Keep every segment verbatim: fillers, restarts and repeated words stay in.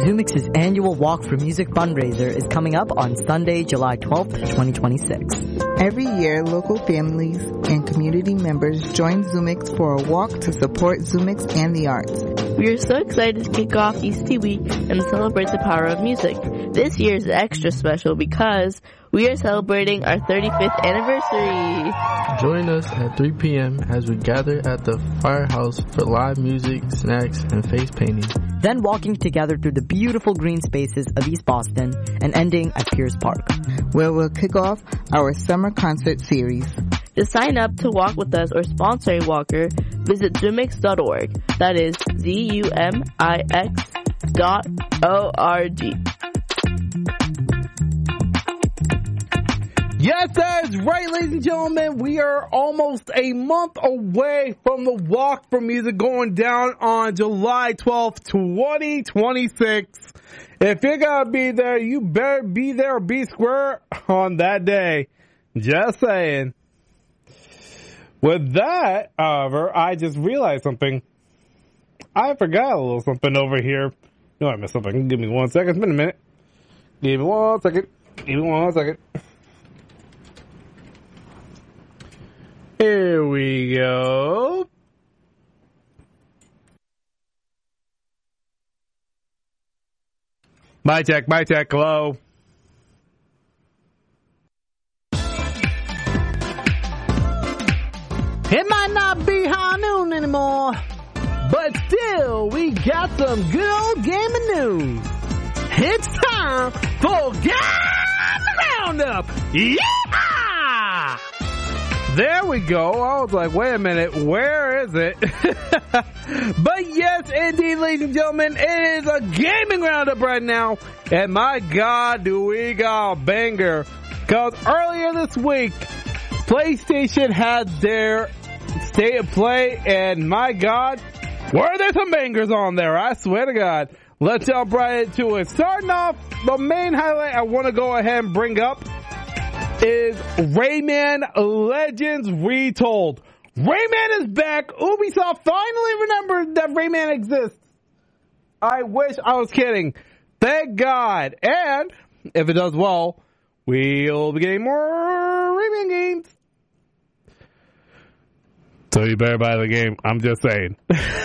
Zoomix's annual Walk for Music fundraiser is coming up on Sunday, July twelfth, twenty twenty-six. Every year, local families and community members join Zoomix for a walk to support Zoomix and the arts. We are so excited to kick off E C T Week and celebrate the power of music. This year is extra special because we are celebrating our thirty-fifth anniversary. Join us at three p.m. as we gather at the Firehouse for live music, snacks, and face painting. Then walking together through the beautiful green spaces of East Boston and ending at Pierce Park, where we'll kick off our summer concert series. To sign up to walk with us or sponsor a walker, visit zoomix dot org. That is Z U M I X dot O R G. Yes, that's right, ladies and gentlemen. We are almost a month away from the Walk for Music going down on July twelfth, twenty twenty-six. If you're gonna be there, you better be there or be square on that day. Just saying. With that, however, I just realized something. I forgot a little something over here. No, I missed something. Give me one second. It's been a minute. Give me one second. Give me one second. Here we go. My check, my check, hello. It might not be high noon anymore, but still, we got some good old gaming news. It's time for Game Roundup! Yeah! There we go. I was like, wait a minute, where is it? But yes, indeed, ladies and gentlemen, it is a gaming roundup right now. And my God, do we got a banger. Because earlier this week, PlayStation had their State of Play, and my God, were there some bangers on there? I swear to God. Let's jump right into it. Starting off, the main highlight I want to go ahead and bring up is Rayman Legends Retold. Rayman is back. Ubisoft finally remembered that Rayman exists. I wish I was kidding. Thank God. And if it does well, we'll be getting more Rayman games. So you better buy the game. I'm just saying.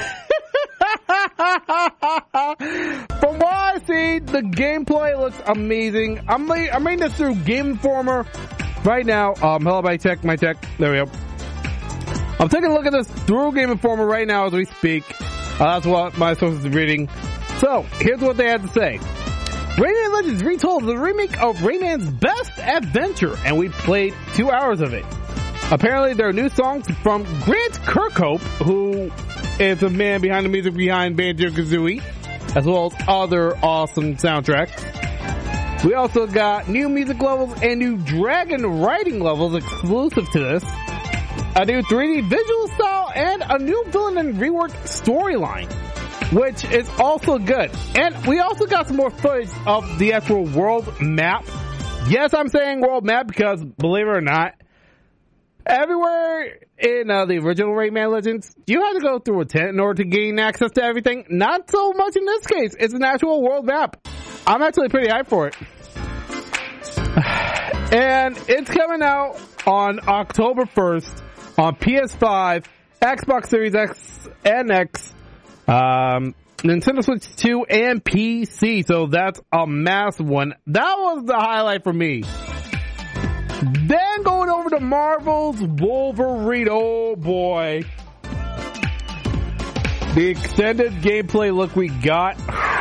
From what I see, the gameplay looks amazing. I'm I'm reading this through Game Informer right now. Um, hello, my tech, my tech. There we go. I'm taking a look at this through Game Informer right now as we speak. Uh, that's what my source is reading. So here's what they had to say. Rayman Legends Retold is a remake of Rayman's best adventure, and we played two hours of it. Apparently, there are new songs from Grant Kirkhope, who is the man behind the music behind Banjo-Kazooie, as well as other awesome soundtracks. We also got new music levels and new dragon riding levels exclusive to this, a new three D visual style, and a new villain and reworked storyline, which is also good. And we also got some more footage of the actual world map. Yes, I'm saying world map because, believe it or not, everywhere in uh, the original Rayman Legends, you had to go through a tent in order to gain access to everything. Not so much in this case. It's an actual world map. I'm actually pretty hyped for it. And it's coming out on October first on P S five, Xbox Series X and X, um, Nintendo Switch two, and P C. So that's a massive one. That was the highlight for me. Then going over to Marvel's Wolverine. Oh boy. The extended gameplay look we got.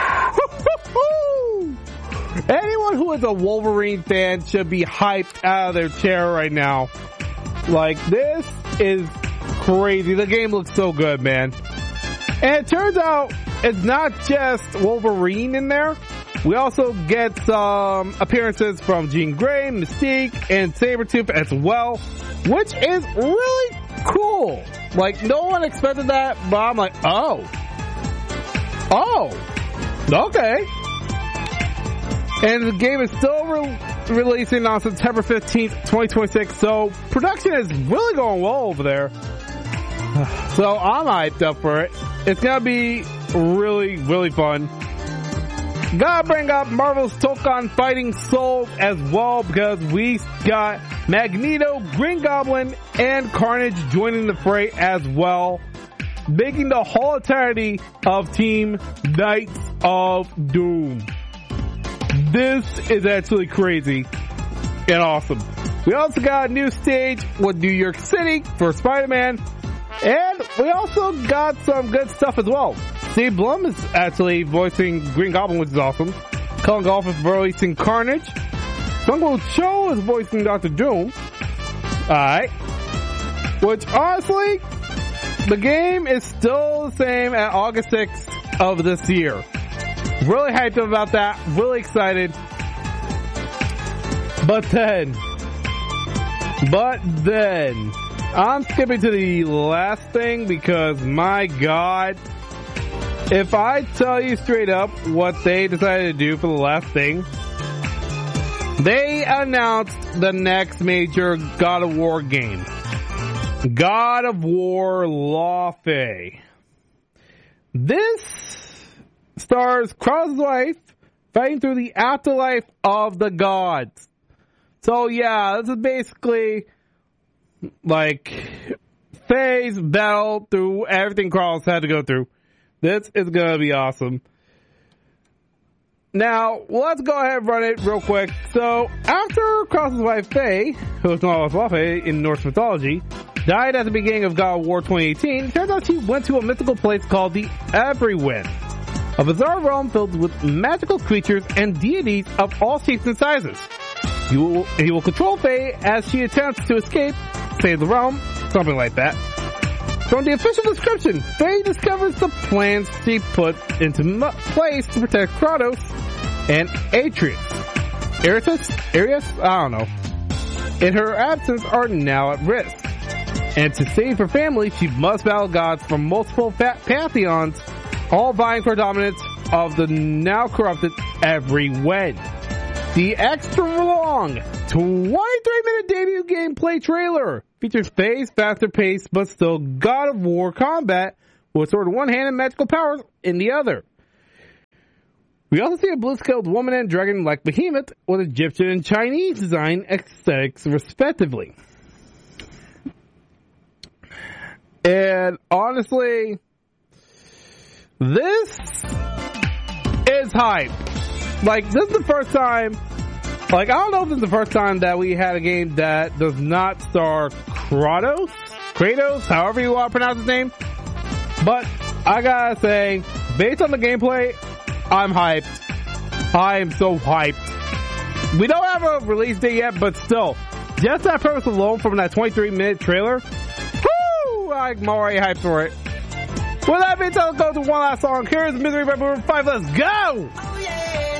Anyone who is a Wolverine fan should be hyped out of their chair right now. Like, this is crazy. The game looks so good, man. And it turns out it's not just Wolverine in there. We also get some appearances from Jean Grey, Mystique, and Sabretooth as well, which is really cool. Like, no one expected that, but I'm like, oh. Oh. Okay. And the game is still re- releasing on September fifteenth, twenty twenty-six, so production is really going well over there. So I'm hyped up for it. It's gonna be really, really fun. Gotta bring up Marvel's Tokon Fighting Souls as well, because we got Magneto, Green Goblin, and Carnage joining the fray as well, making the whole entirety of Team Knights of Doom. This is actually crazy and awesome. We also got a new stage with New York City for Spider-Man, and we also got some good stuff as well. Steve Blum is actually voicing Green Goblin, which is awesome. Cullen Goff is voicing Carnage. Sung Woo Cho is voicing Doctor Doom. Alright. Which, honestly, the game is still the same at August sixth of this year. Really hyped about that. Really excited. But then, but then, I'm skipping to the last thing because, my God, if I tell you straight up what they decided to do for the last thing, they announced the next major God of War game. God of War Lawfare. This stars Kratos' wife fighting through the afterlife of the gods. So yeah, this is basically like phase battle through everything Kratos had to go through. This is gonna be awesome. Now, let's go ahead and run it real quick. So, after Kratos' wife Faye, who is known as Lawfare in Norse mythology, died at the beginning of God of War twenty eighteen, it turns out she went to a mythical place called the Everywhere, a bizarre realm filled with magical creatures and deities of all shapes and sizes. He will, he will control Faye as she attempts to escape, save the realm, something like that. From the official description, Faye discovers the plans she put into m- place to protect Kratos and Atreus. Arius? Arius? I don't know. In her absence are now at risk. And to save her family, she must battle gods from multiple fa- pantheons, all vying for dominance of the now corrupted Everywhere. The extra long twenty-three minute debut gameplay trailer features Faye's faster pace but still God of War combat with sword in one hand and magical powers in the other. We also see a blue-scaled woman and dragon like Behemoth with Egyptian and Chinese design aesthetics respectively. And honestly, this is hype. Like, this is the first time, like, I don't know if this is the first time that we had a game that does not star Kratos, Kratos, however you want to pronounce his name. But I gotta say, based on the gameplay, I'm hyped. I am so hyped. We don't have a release date yet, but still, just that premise alone from that twenty-three minute trailer, whoo, I'm already hyped for it. With that being said, let's go to one last song. Here's Misery by Maroon five. Let's go!